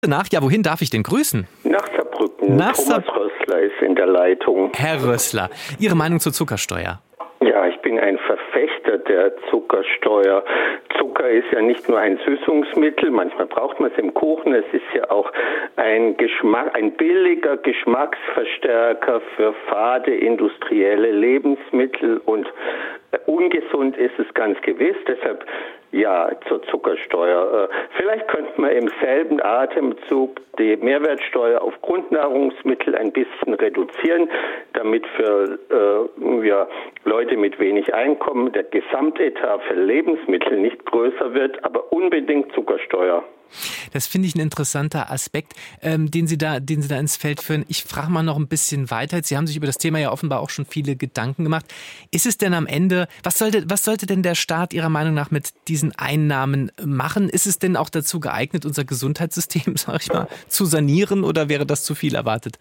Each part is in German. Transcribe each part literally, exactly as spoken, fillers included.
Nach, ja, wohin darf ich denn grüßen? Nach Saarbrücken. Nach Thomas Saar- Rössler ist in der Leitung. Herr Rössler, Ihre Meinung zur Zuckersteuer? Ja, ich bin ein Verfechter der Zuckersteuer. Zucker ist ja nicht nur ein Süßungsmittel, manchmal braucht man es im Kuchen, es ist ja auch ein Geschmack, ein billiger Geschmacksverstärker für fade industrielle Lebensmittel und ungesund ist es ganz gewiss, deshalb ja zur Zuckersteuer. Vielleicht könnte man im selben Atemzug die Mehrwertsteuer auf Grundnahrungsmittel ein bisschen reduzieren, damit für äh, ja, Leute mit wenig Einkommen der Gesamtetat für Lebensmittel nicht größer wird, aber unbedingt Zuckersteuer. Das finde ich ein interessanter Aspekt, ähm, den Sie da, den Sie da ins Feld führen. Ich frage mal noch ein bisschen weiter. Sie haben sich über das Thema ja offenbar auch schon viele Gedanken gemacht. Ist es denn am Ende, was sollte, was sollte denn der Staat Ihrer Meinung nach mit diesen Einnahmen machen? Ist es denn auch dazu geeignet, unser Gesundheitssystem, sag ich mal, zu sanieren, oder wäre das zu viel erwartet?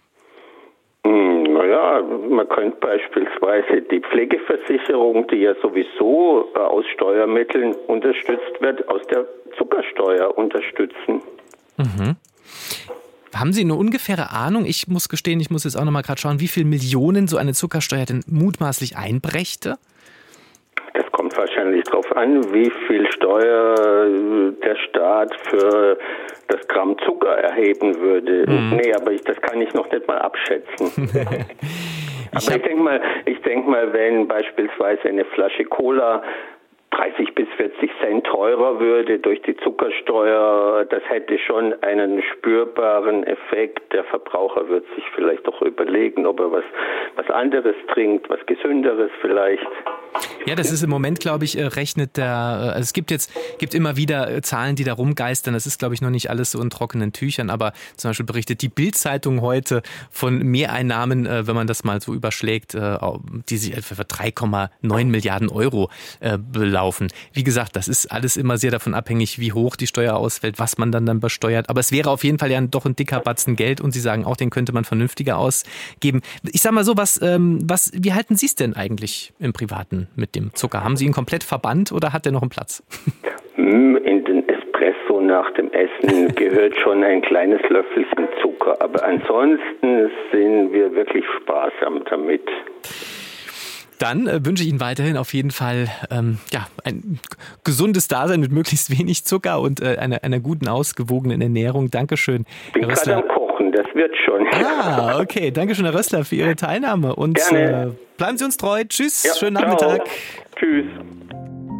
Naja, man könnte beispielsweise die Pflegeversicherung, die ja sowieso aus Steuermitteln unterstützt wird, aus der Zuckersteuer unterstützen. Mhm. Haben Sie eine ungefähre Ahnung? Ich muss gestehen, ich muss jetzt auch noch mal gerade schauen, wie viele Millionen so eine Zuckersteuer denn mutmaßlich einbrächte? Das kommt wahrscheinlich darauf an, wie viel Steuer der Staat für das Gramm Zucker erheben würde. Mhm. Nee, aber ich, das kann ich noch nicht mal abschätzen. aber ich, ich denke mal, ich denke mal, wenn beispielsweise eine Flasche Cola dreißig bis vierzig Cent teurer würde durch die Zuckersteuer, das hätte schon einen spürbaren Effekt. Der Verbraucher wird sich vielleicht doch überlegen, ob er was, was anderes trinkt, was Gesünderes vielleicht. Ja, das ist im Moment, glaube ich, rechnet der, also es gibt jetzt, gibt immer wieder Zahlen, die da rumgeistern. Das ist, glaube ich, noch nicht alles so in trockenen Tüchern, aber zum Beispiel berichtet die Bild-Zeitung heute von Mehreinnahmen, wenn man das mal so überschlägt, die sich etwa für drei Komma neun Milliarden Euro belaufen. Wie gesagt, das ist alles immer sehr davon abhängig, wie hoch die Steuer ausfällt, was man dann dann besteuert. Aber es wäre auf jeden Fall ja doch ein dicker Batzen Geld, und Sie sagen auch, den könnte man vernünftiger ausgeben. Ich sag mal so, was, was, wie halten Sie es denn eigentlich im Privaten mit dem Zucker? Haben Sie ihn komplett verbannt oder hat der noch einen Platz? In den Espresso nach dem Essen gehört schon ein kleines Löffelchen Zucker, aber ansonsten sind wir wirklich sparsam damit. Dann äh, wünsche ich Ihnen weiterhin auf jeden Fall ähm, ja, ein gesundes Dasein mit möglichst wenig Zucker und äh, einer, einer guten, ausgewogenen Ernährung. Dankeschön. Ich bin gerade am Kochen, das wird schon. Ah, okay. Dankeschön, Herr Rössler, für Ihre Teilnahme. Und Gerne. Äh, bleiben Sie uns treu. Tschüss, Ja, schönen ciao. Nachmittag. Tschüss.